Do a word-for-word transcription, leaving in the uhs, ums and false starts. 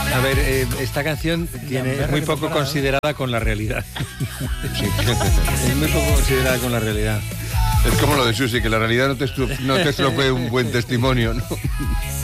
A ver, eh, esta canción tiene, es muy poco considerada con la realidad. Sí. Es muy poco considerada con la realidad. Es como lo de Susi, que la realidad no te, estru- no te estropee un buen testimonio, ¿no?